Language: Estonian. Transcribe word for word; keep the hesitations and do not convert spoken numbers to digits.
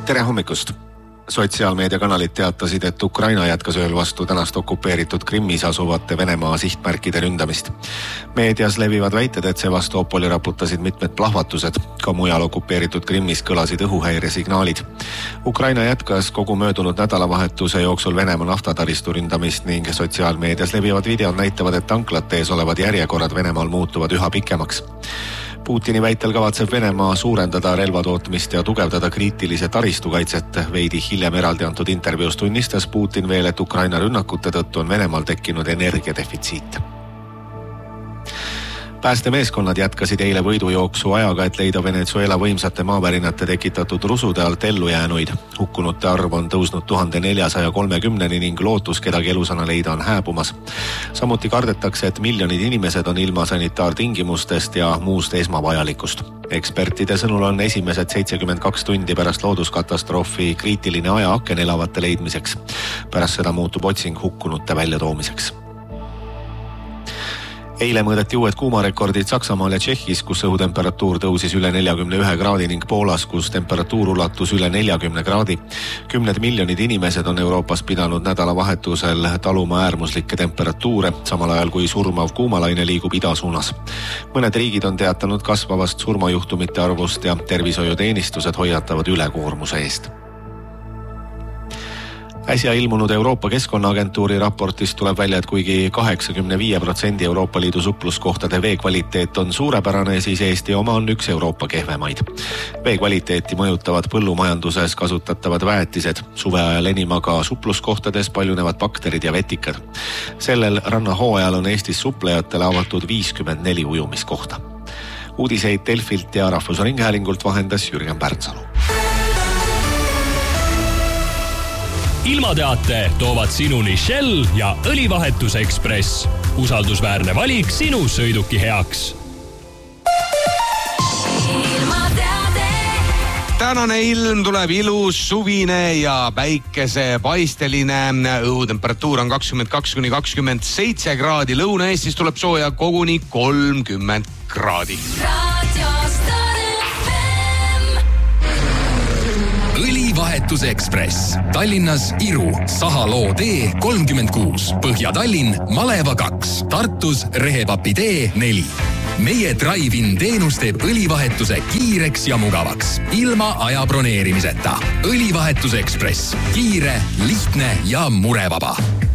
Tere hommikust! Sotsiaalmeediakanalid teatasid, et Ukraina jätkas ööl vastu tänast okupeeritud Krimmis asuvate Venemaa sihtmärkide ründamist. Meedias levivad väited, et see vastu Opoli raputasid mitmed plahvatused. Ka mujal okupeeritud Krimmis kõlasid õhuhäire signaalid. Ukraina jätkas kogu möödunud nädalavahetuse jooksul Venemaa naftataristu ründamist ning sotsiaalmeedias levivad videod näitavad, et tanklate ees olevad järjekorrad Venemaal muutuvad üha pikemaks. Putini väitel kavatseb Venemaa suurendada relvatootmist ja tugevdada kriitilise taristukaitset. Veidi hiljem eraldi antud intervjuus tunnistas Putin veel, et Ukraina rünnakute tõttu on Venemaal tekkinud energiadefitsiit. Päästemeeskonnad jätkasid eile võidujooksu ajaga, et leida Venezuela võimsate maavärinate tekitatud rusude alt ellu jäänuid. Hukkunute arv on tõusnud tuhande neljasaja kolmekümneni ning lootus kedagi elusana leida on hääbumas. Samuti kardetakse, et miljonid inimesed on ilma sanitaartingimustest ja muust esmavajalikust. Ekspertide sõnul on esimesed seitsekümmend kaks tundi pärast looduskatastroofi kriitiline ajaaken elavate leidmiseks. Pärast seda muutub otsing hukkunute väljatoomiseks. Eile mõõdeti uued kuumarekordid Saksamaal ja Tšehhis, kus õhutemperatuur tõusis üle neljakümne ühe kraadi ning Poolas, kus temperatuur ulatus üle neljakümne kraadi. Kümned miljonid inimesed on Euroopas pidanud nädalavahetusel taluma äärmuslikke temperatuure, samal ajal kui surmav kuumalaine liigub idasuunas. Mõned riigid on teatanud kasvavast surmajuhtumite arvust ja tervishoiuteenistused hoiatavad ülekoormuse eest. Äsja ilmunud Euroopa Keskkonnaagentuuri raportist tuleb välja, et kuigi kaheksakümne viie protsendi Euroopa Liidu supluskohtade vee kvaliteet on suurepärane, siis Eesti oma on üks Euroopa kehvemaid. Vee kvaliteeti mõjutavad põllumajanduses kasutatavad väetised. Suveajal enim aga supluskohtades paljunevad bakterid ja vetikad. Sellel rannahooajal on Eestis suplejatele avatud viiskümmend neli ujumiskohta. Uudiseid Delfilt ja Rahvusringhäälingult vahendas Jürgen Pärnsalu. Ilmateate toovad sinuni Shell ja Õlivahetuse Ekspress. Usaldusväärne valik sinu sõiduki heaks. Tänane ilm tuleb ilus, suvine ja päikesepaisteline. Õhutemperatuur on kakskümmend kaks kuni kakskümmend seitse kraadi. Lõuna-Eestis tuleb sooja koguni kolmkümmend kraadi. Õlivahetuse Ekspress. Tallinnas Iru, Sahaloo tee kolmkümmend kuus. Põhja-Tallinn, Maleva kaks. Tartus Rehepapi tee neli. Meie drive-in teenus teeb õlivahetuse kiireks ja mugavaks. Ilma aja broneerimiseta. Õlivahetuse Ekspress. Kiire, lihtne ja murevaba.